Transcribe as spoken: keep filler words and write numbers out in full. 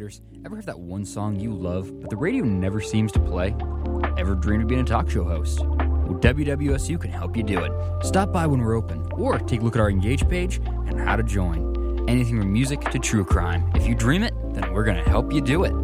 songwriters, ever have that one song you love, but the radio never seems to play? Ever dreamed of being a talk show host? Well, W W S U can help you do it. Stop by when we're open, or take a look at our Engage page and how to join. Anything from music to true crime. If you dream it, then we're going to help you do it.